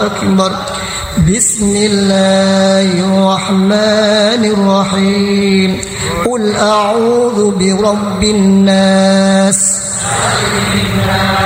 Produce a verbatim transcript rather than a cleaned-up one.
أكبر. بسم الله الرحمن الرحيم. قل أعوذ برب الناس